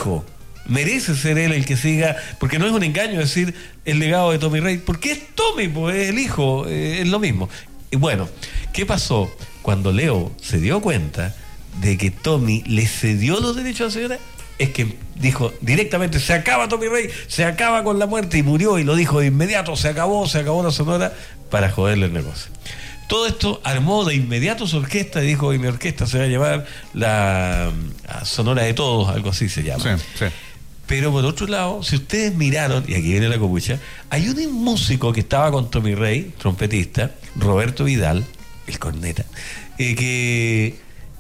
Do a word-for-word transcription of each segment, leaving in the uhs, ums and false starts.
hijo. Merece ser él el que siga, porque no es un engaño decir el legado de Tommy Rey, porque es Tommy, pues es el hijo, eh, es lo mismo. Y bueno, ¿qué pasó? Cuando Leo se dio cuenta de que Tommy le cedió los derechos a la señora, es que dijo directamente, se acaba Tommy Rey, se acaba con la muerte, y murió, y lo dijo de inmediato, se acabó, se acabó la Sonora, para joderle el negocio. Todo esto armó de inmediato su orquesta y dijo, y mi orquesta se va a llamar la Sonora de Todos, algo así se llama. Sí, sí. Pero por otro lado, si ustedes miraron, y aquí viene la copucha, hay un músico que estaba con Tommy Rey, trompetista, Roberto Vidal, el corneta, eh, que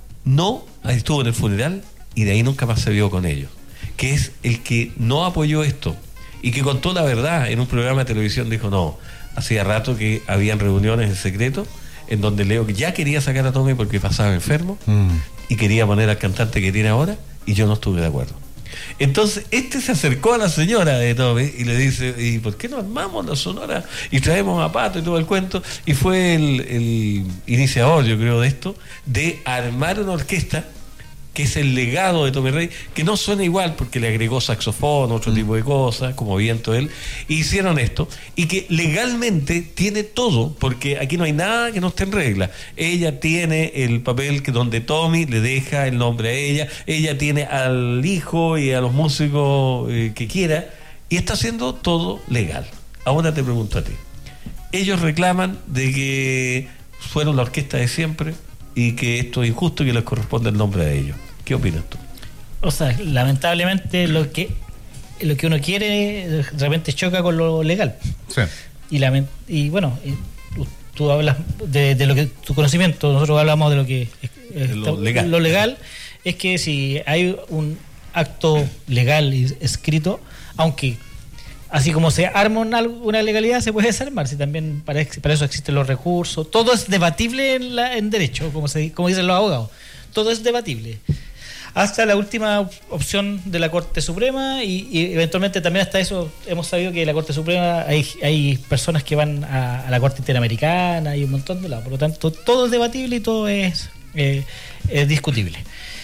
no estuvo en el funeral y de ahí nunca más se vio con ellos, que es el que no apoyó esto y que contó la verdad en un programa de televisión. Dijo, no, hacía rato que habían reuniones en secreto en donde Leo ya quería sacar a Tommy porque pasaba enfermo mm. y quería poner al cantante que tiene ahora, y yo no estuve de acuerdo. Entonces este se acercó a la señora de Tommy y le dice, ¿y por qué no armamos la Sonora y traemos a Pato y todo el cuento? Y fue el, el iniciador, yo creo, de esto, de armar una orquesta que es el legado de Tommy Rey, que no suena igual porque le agregó saxofón, otro mm. tipo de cosas, como viento él, e hicieron esto, y que legalmente tiene todo, porque aquí no hay nada que no esté en regla. Ella tiene el papel que donde Tommy le deja el nombre a ella, ella tiene al hijo y a los músicos eh, que quiera, y está haciendo todo legal. Ahora te pregunto a ti, ellos reclaman de que fueron la orquesta de siempre y que esto es injusto y que les corresponde el nombre a ellos. ¿Qué opinas tú? O sea, lamentablemente lo que lo que uno quiere de repente choca con lo legal. Sí. Y, lament- y bueno, y tú hablas de, de lo que tu conocimiento, nosotros hablamos de lo que es, de lo, legal. lo legal es que si hay un acto legal y escrito, aunque así como se arma una, una legalidad, se puede desarmar, si también para, para eso existen los recursos. Todo es debatible en, la, en derecho, como, se, como dicen los abogados. Todo es debatible. Hasta la última opción de la Corte Suprema y, y eventualmente también hasta eso hemos sabido que en la Corte Suprema hay, hay personas que van a, a la Corte Interamericana y un montón de lados. Por lo tanto, todo es debatible y todo es, eh, es discutible.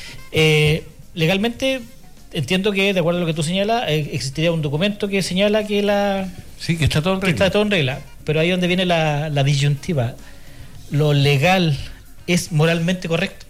Eh, legalmente... Entiendo que, de acuerdo a lo que tú señalas, eh, existiría un documento que señala que la sí, que está todo en regla. Está todo en regla, pero ahí es donde viene la, la disyuntiva. ¿Lo legal es moralmente correcto?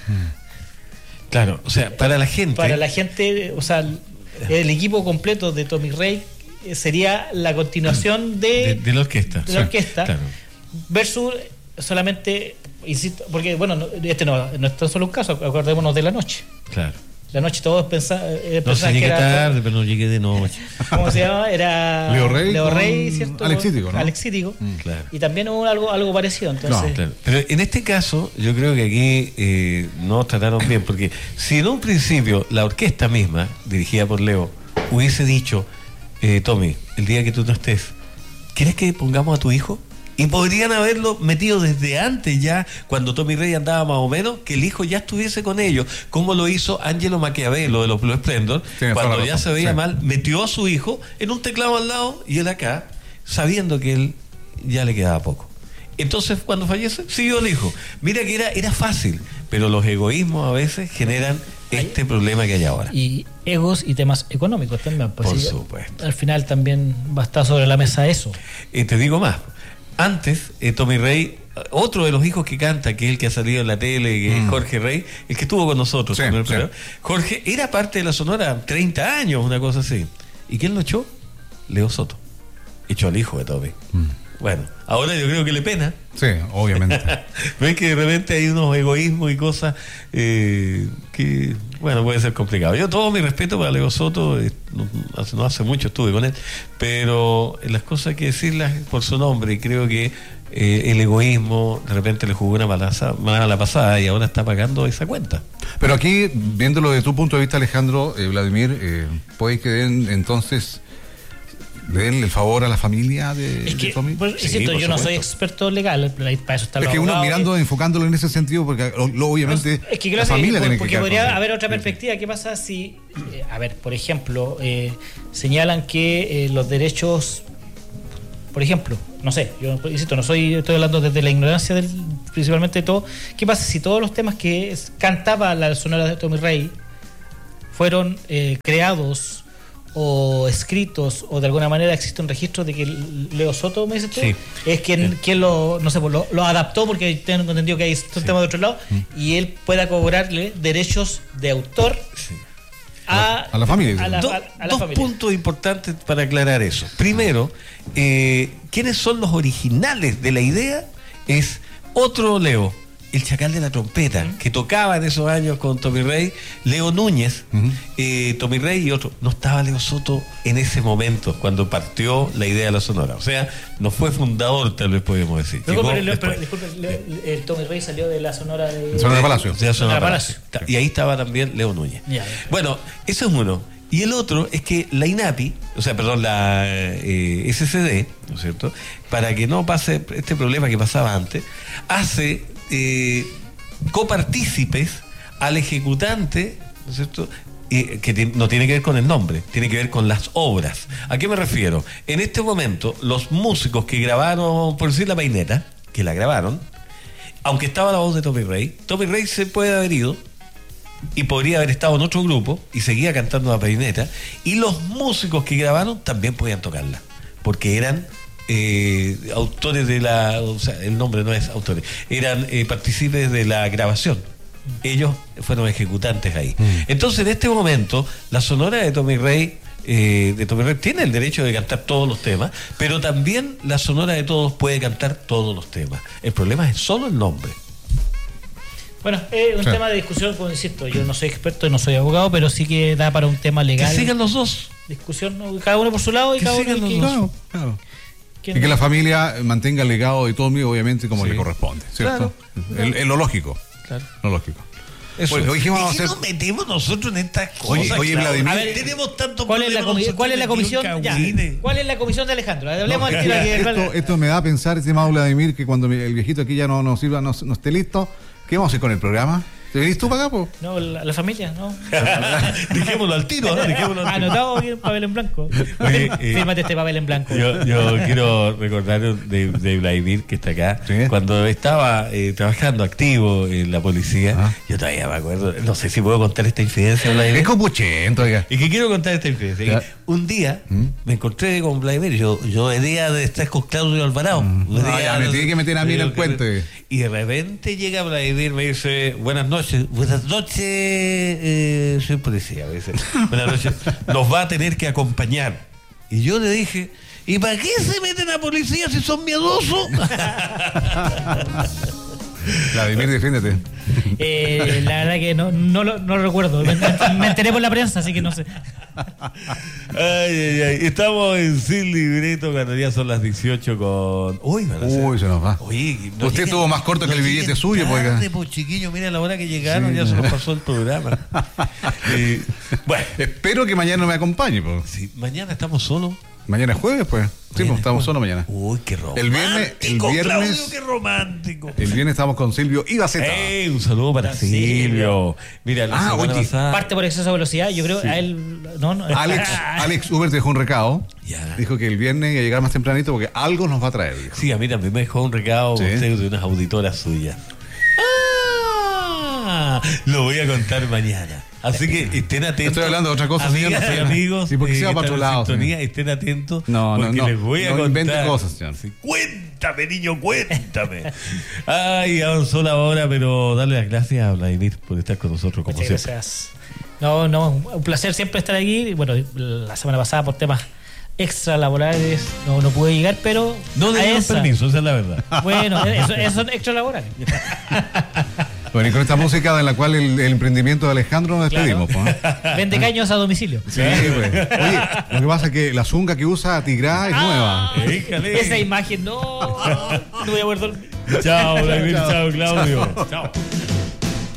Claro, o sea, para la gente... Para la gente, o sea, el equipo completo de Tommy Rey sería la continuación de... De, de la orquesta. De la orquesta, sí, claro. Versus solamente, insisto, porque, bueno, este no, no es tan solo un caso, acordémonos de La Noche. Claro. La Noche todos pensaban eh, no sé, llegué que era tarde, pero no llegué de noche. ¿Cómo se llama? Era Leo Rey, Leo Rey, ¿cierto? Alex Cítico, ¿no? Alex Cítico. Mm, claro. Y también hubo algo, algo parecido. Entonces... No, claro. Pero en este caso, yo creo que aquí eh, no trataron bien, porque si en un principio la orquesta misma, dirigida por Leo, hubiese dicho, eh, Tommy, el día que tú no estés, ¿quieres que pongamos a tu hijo? Y podrían haberlo metido desde antes ya, cuando Tommy Rey andaba más o menos, que el hijo ya estuviese con ellos, como lo hizo Angelo Maquiavelo de los Blue Splendor, sí, cuando ya se veía sí. mal, metió a su hijo en un teclado al lado y él acá, sabiendo que él ya le quedaba poco. Entonces, cuando fallece, siguió el hijo. Mira que era, era fácil, pero los egoísmos a veces generan este hay, problema que hay ahora. Y egos y temas económicos también. Pues Por sí, supuesto. Al final también va a estar sobre la mesa eso. Eh, te digo más. Antes, eh, Tommy Rey, otro de los hijos que canta, que es el que ha salido en la tele, que mm. es Jorge Rey, el que estuvo con nosotros. Sí, el sí. Jorge era parte de la Sonora treinta años, una cosa así. ¿Y quién lo echó? Leo Soto. Echó al hijo de Tommy. Mm. Bueno, ahora yo creo que le pena. Sí, obviamente. Ves que de repente hay unos egoísmos y cosas eh, que, bueno, puede ser complicado. Yo todo mi respeto para Leo Soto, eh, no, hace, no hace mucho estuve con él, pero las cosas hay que decirlas por su nombre, y creo que eh, el egoísmo de repente le jugó una mala, mala pasada y ahora está pagando esa cuenta. Pero aquí, viéndolo desde tu punto de vista, Alejandro, eh, Vladimir, eh, ¿puede que den entonces... le den el favor a la familia de, es que, de Tommy? Pues, sí, cierto, yo no soy experto legal, pero para eso está es que uno mirando, que... enfocándolo en ese sentido, porque lo, obviamente no, es que, claro, la familia por, tiene porque que podría haber otra perspectiva. ¿Qué pasa si, eh, a ver, por ejemplo, eh, señalan que eh, los derechos, por ejemplo, no sé, yo insisto, no soy, estoy hablando desde la ignorancia del, principalmente de todo. ¿Qué pasa si todos los temas que cantaba la Sonora de Tommy Rey fueron eh, creados o escritos, o de alguna manera existe un registro de que Leo Soto, me dices tú, sí. es quien, sí. quien lo, no sé, lo, lo adaptó, porque tengo entendido que hay un sí. tema de otro lado, mm. y él pueda cobrarle derechos de autor sí. a, a la familia. A la, Do, a, a la dos familia. puntos importantes para aclarar eso. Primero, eh, ¿quiénes son los originales de la idea? Es otro Leo, el Chacal de la Trompeta, uh-huh. que tocaba en esos años con Tommy Rey, Leo Núñez, uh-huh. eh, Tommy Rey y otro. No estaba Leo Soto en ese momento, cuando partió la idea de la Sonora. O sea, no fue fundador, tal vez podemos decir. Pero, pero, pero, disculpe, el Tommy Rey salió de la Sonora de... Sonora de Palacio. De la Sonora de Palacio. Palacio. Y ahí estaba también Leo Núñez. Ya, ya. Bueno, eso es uno. Y el otro es que la INAPI, o sea, perdón, la eh, S C D, ¿no es cierto?, para que no pase este problema que pasaba antes, hace eh, copartícipes al ejecutante, ¿no es cierto?, eh, que t- no tiene que ver con el nombre, tiene que ver con las obras. ¿A qué me refiero? En este momento, los músicos que grabaron, por decir la peineta, que la grabaron, aunque estaba la voz de Tommy Rey, Tommy Rey se puede haber ido y podría haber estado en otro grupo y seguía cantando la peineta, y los músicos que grabaron también podían tocarla, porque eran eh, autores de la, o sea, el nombre no es autores, eran eh, partícipes de la grabación. Ellos fueron ejecutantes ahí. Mm. Entonces, en este momento, la Sonora de Tommy Rey, eh, de Tommy Rey tiene el derecho de cantar todos los temas, pero también la Sonora de Todos puede cantar todos los temas. El problema es solo el nombre. Bueno, es un sí. tema de discusión, como insisto, yo no soy experto, no soy abogado, pero sí que da para un tema legal. Que sigan los dos. Discusión, ¿no? Cada uno por su lado y que cada uno... Los que... dos. Claro, claro. Y que la familia mantenga el legado de Tommy, obviamente, como sí. le corresponde, ¿cierto? Claro. Es el, lo lógico. Claro. Lo lógico. Eso. Bueno, dijimos, vamos a hacer... nos metemos nosotros en estas cosas? Oye, oye claro. Vladimir, a ver, tenemos tanto ¿cuál es la, comi- ¿cuál es la comisión? Ya, ¿cuál es la comisión de Alejandro? Hablemos no, al tiro aquí. Esto, esto me da a pensar, estimado Vladimir, que cuando el viejito aquí ya no nos sirva, no, no esté listo, ¿qué vamos a hacer con el programa? ¿Te venís tú para acá, po? No, la, la familia, no. Dejémoslo al tiro, ¿no? Dejémoslo al tiro. Anotado aquí en papel en blanco. Oye, eh, fírmate este papel en blanco. Yo, yo quiero recordar de, de Vladimir, que está acá. ¿Sí? Cuando estaba eh, trabajando activo en la policía, ah. yo todavía me acuerdo, no sé si puedo contar esta infidencia, Vladimir. Es copuchento, oiga. Y que quiero contar esta infidencia. Un día ¿Mm? me encontré con Vladimir, yo, yo venía de estar con Claudio Alvarado. Mm. No, ya, me tiene que meter a mí en el cuento. Y de repente llega Vladimir, me dice, buenas noches, buenas noches, eh, soy policía, me dice, buenas noches, nos va a tener que acompañar. Y yo le dije, ¿y para qué se meten a policía si son miedosos? Vladimir, defiéndete. Eh, la verdad que no, no, lo, no lo recuerdo. Me, me enteré por la prensa, así que no sé. Ay, ay, ay. Estamos en Sin Libreto cuando ya son las dieciocho con... Uy, Uy se nos va. Oye, no usted estuvo más corto que el billete suyo. Tarde, pues, chiquillo, mira la hora que llegaron, sí, ya no. se nos pasó el programa. eh, bueno, espero que mañana me acompañe. Pues. Sí, mañana estamos solos. Mañana es jueves, pues. Sí, pues estamos solos mañana. Uy, qué romántico. El viernes, el viernes Claudio, qué romántico. El viernes estamos con Silvio Ibaceta. ¡Ey! Un saludo para Silvio. Silvio. Mira, la ah, oye, pasada... parte por exceso de velocidad, yo creo, sí. a él... No, no. Alex, Alex Uber dejó un recado. Ya. Dijo que el viernes iba a llegar más tempranito porque algo nos va a traer. Dijo. Sí, a mí también me dejó un recado ¿Sí? usted, de unas auditoras suyas. Ah, lo voy a contar mañana. Así que estén atentos. Estoy hablando de otra cosa, amigas y amigos. Sí, porque eh, sea para otro lado. Sintonía, estén atentos. No, no, porque no. les voy a no contar. invente cosas, señor. Sí, cuéntame, niño, cuéntame. Ay, avanzó la hora, pero darle las gracias a Vladimir por estar con nosotros como Muchas siempre. Gracias. No, no, un placer siempre estar aquí. Bueno, la semana pasada por temas extra laborales no, no pude llegar, pero no le dieron permiso, esa es la verdad. Bueno, eso, eso son extra laborales. Bueno, y con esta música en la cual el, el emprendimiento de Alejandro nos despedimos. Claro. ¿no? Vende caños a domicilio. Sí, pues. Oye, lo que pasa es que la zunga que usa Tigrá es ah, nueva. Éjale. Esa imagen, no, no voy a poder dormir. Chao, Vladimir, chao, Claudio. Chao.